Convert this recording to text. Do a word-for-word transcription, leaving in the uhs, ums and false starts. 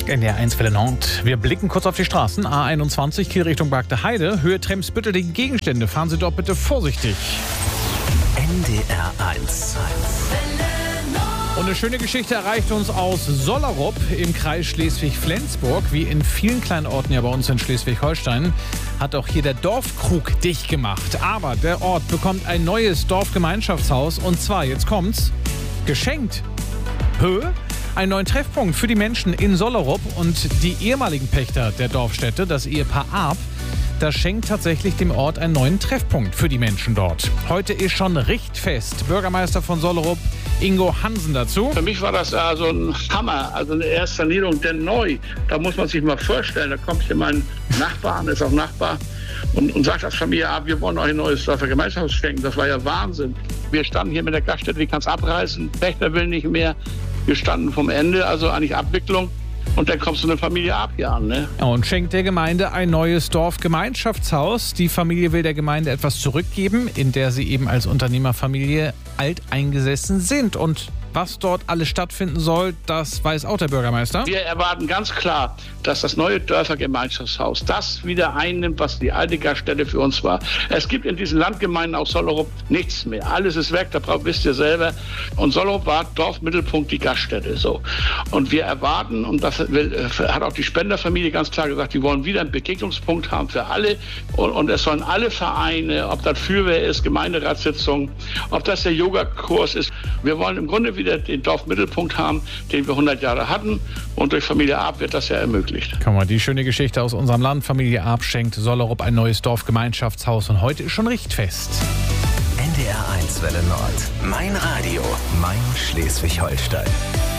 N D R eins Welle Nord. Wir blicken kurz auf die Straßen. A einundzwanzig, Kiel Richtung Bargte Heide. Höhe Tremsbüttel, die Gegenstände. Fahren Sie dort bitte vorsichtig. N D R eins. Und eine schöne Geschichte erreicht uns aus Sollerup im Kreis Schleswig-Flensburg. Wie in vielen kleinen Orten ja bei uns in Schleswig-Holstein hat auch hier der Dorfkrug dicht gemacht. Aber der Ort bekommt ein neues Dorfgemeinschaftshaus und zwar, jetzt kommt's, geschenkt. Höhe? Einen neuen Treffpunkt für die Menschen in Sollerup und die ehemaligen Pächter der Dorfstätte, das Ehepaar Arp, das schenkt tatsächlich dem Ort einen neuen Treffpunkt für die Menschen dort. Heute ist schon richtfest. Bürgermeister von Sollerup, Ingo Hansen, dazu. Für mich war das also ein Hammer, also eine Erstsanierung, denn neu. Da muss man sich mal vorstellen, da kommt hier mein Nachbar, ist auch Nachbar, und, und sagt als Familie, ah, wir wollen euch ein neues Dorfer Gemeinschaftshaus schenken. Das war ja Wahnsinn. Wir standen hier mit der Gaststätte, die kann es abreißen, Pächter will nicht mehr. Wir standen vom Ende, also eigentlich Abwicklung. Und dann kommst du eine Familie ab hier an, ne? Und schenkt der Gemeinde ein neues Dorfgemeinschaftshaus. Die Familie will der Gemeinde etwas zurückgeben, in der sie eben als Unternehmerfamilie alteingesessen sind. Und was dort alles stattfinden soll, das weiß auch der Bürgermeister. Wir erwarten ganz klar, dass das neue Dörfergemeinschaftshaus das wieder einnimmt, was die alte Gaststätte für uns war. Es gibt in diesen Landgemeinden aus Sollerup nichts mehr. Alles ist weg, da wisst ihr selber. Und Sollerup war Dorfmittelpunkt, die Gaststätte. So. Und wir erwarten, und das will, hat auch die Spenderfamilie ganz klar gesagt, die wollen wieder einen Begegnungspunkt haben für alle. Und, und es sollen alle Vereine, ob das Feuerwehr ist, Gemeinderatssitzung, ob das der Yogakurs ist. Wir wollen im Grunde wieder den Dorfmittelpunkt haben, den wir hundert Jahre hatten. Und durch Familie Arp wird das ja ermöglicht. Guck mal, die schöne Geschichte aus unserem Land. Familie Arp schenkt Sollerup ein neues Dorfgemeinschaftshaus und heute ist schon richtfest. N D R eins Welle Nord. Mein Radio. Mein Schleswig-Holstein.